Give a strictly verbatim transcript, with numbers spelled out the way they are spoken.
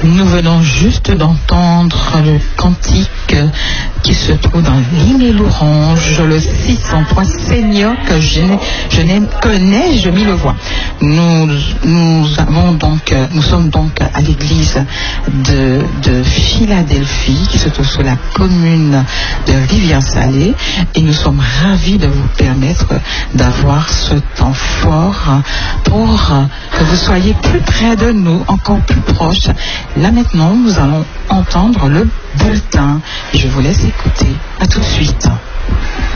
Nous venons juste d'entendre le cantique qui se trouve dans l'hymne et l'orange, le six cent trois, Seigneur que je n'ai, je n'ai, connais, je m'y le vois. Nous, nous avons donc, nous sommes donc à l'église de, de Philadelphie, qui se trouve sur la commune de Rivière-Salée, et nous sommes ravis de vous permettre d'avoir ce temps fort pour que vous soyez plus près de nous, encore plus proches. Là maintenant, nous allons entendre le bulletin. Je vous laisse écouter. À tout de suite.